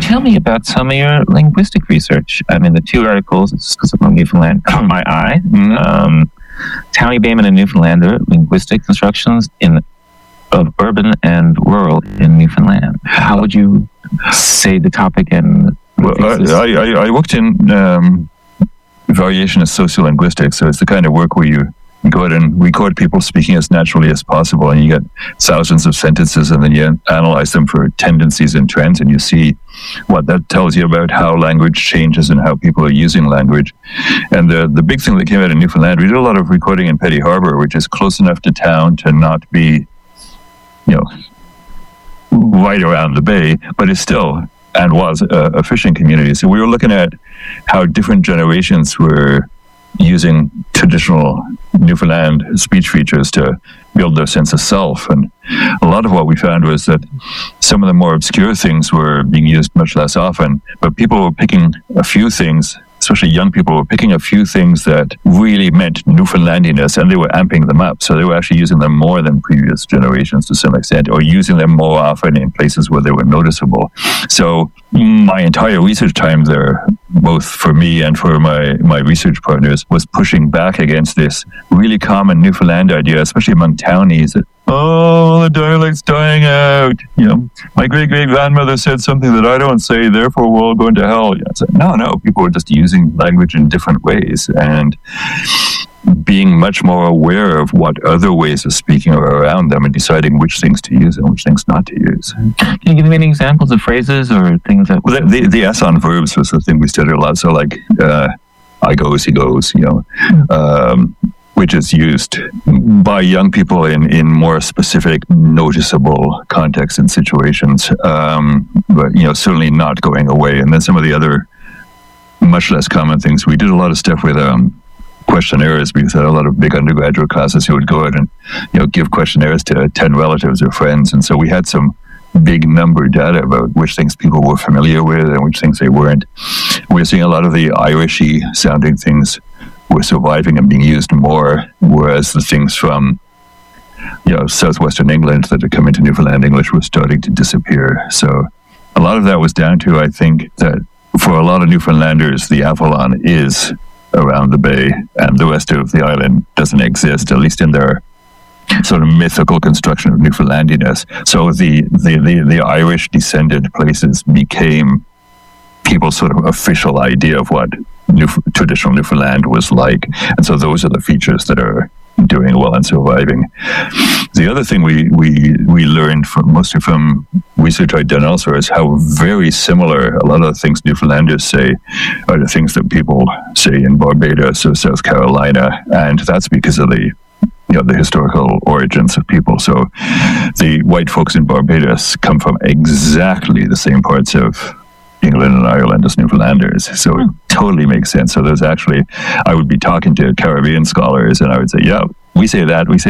tell me about some of your linguistic research. I mean, the two articles, it's because I'm on Newfoundland, caught my eye. Townie Bayman and Newfoundlander, linguistic constructions of urban and rural in Newfoundland. How would you say the topic and... Well, I worked in variation of sociolinguistics, so it's the kind of work where you go out and record people speaking as naturally as possible, and you get thousands of sentences, and then you analyze them for tendencies and trends, and you see what that tells you about how language changes and how people are using language. And the big thing that came out in Newfoundland, we did a lot of recording in Petty Harbour, which is close enough to town to not be, right around the bay, but it's still and was a fishing community. So we were looking at how different generations were using traditional Newfoundland speech features to build their sense of self. And a lot of what we found was that some of the more obscure things were being used much less often, but people were picking a few things, especially young people were picking a few things that really meant Newfoundlandiness, and they were amping them up. So they were actually using them more than previous generations to some extent, or using them more often in places where they were noticeable. So my entire research time there, both for me and for my research partners, was pushing back against this really common Newfoundland idea, especially among townies, that, oh, the dialect's dying out. My great-great-grandmother said something that I don't say, therefore we're all going to hell. It's like, no, people are just using language in different ways and being much more aware of what other ways of speaking are around them and deciding which things to use and which things not to use. Can you give me any examples of phrases or things that... Well, the S on verbs was the thing we studied a lot. So like, I goes, he goes, which is used by young people in more specific, noticeable contexts and situations, but certainly not going away. And then some of the other much less common things. We did a lot of stuff with questionnaires, because I had a lot of big undergraduate classes who would go out and give questionnaires to 10 relatives or friends, and so we had some big number data about which things people were familiar with and which things they weren't. We're seeing a lot of the Irishy sounding things were surviving and being used more, whereas the things from southwestern England that had come into Newfoundland English were starting to disappear. So a lot of that was down to, I think, that for a lot of Newfoundlanders, the Avalon is around the bay and the rest of the island doesn't exist, at least in their sort of mythical construction of Newfoundlandiness. So the Irish descended places became people's sort of official idea of what traditional Newfoundland was like. And so those are the features that are doing well and surviving. The other thing we learned mostly from research I'd done elsewhere is how very similar a lot of the things Newfoundlanders say are the things that people say in Barbados or South Carolina, and that's because of the historical origins of people. So the white folks in Barbados come from exactly the same parts of England and Ireland as Newfoundlanders. So it totally makes sense. So there's actually, I would be talking to Caribbean scholars and I would say, yeah, we say that,